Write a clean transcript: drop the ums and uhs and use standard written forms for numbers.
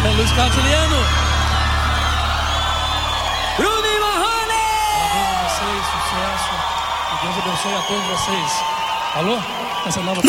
Luiz Cartiliano. Bruno e Marrone. Parabéns a vocês, sucesso. Que Deus abençoe a todos vocês. Alô? Essa nova